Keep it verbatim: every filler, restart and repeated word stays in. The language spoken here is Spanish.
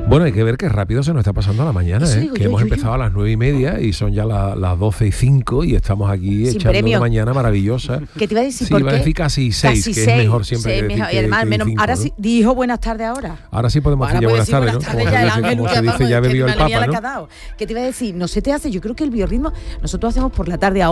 Bueno, hay que ver qué rápido se nos está pasando la mañana, ¿eh? digo Que yo, hemos yo, empezado yo. a las nueve y media y son ya la- las doce y cinco y estamos aquí Sin echando premio. una mañana maravillosa. ¿Qué te iba a decir? Sí, ¿por iba a qué? decir casi seis, Casi que es seis, mejor siempre sí, que decir mejor. que- Y además, que menos, cinco, ahora ¿no? sí, dijo buenas tardes ahora. Ahora sí podemos Ahora decir ya puedes buenas decir tardes, ¿no? buenas Como tardes, se ya, el dice, ángel como se ya, dice, vamos, ya que bebió el la alegría Papa, la ¿no? que ha dado. ¿Qué te iba a decir? No se te hace, yo creo que el biorritmo, nosotros hacemos por la tarde ahora.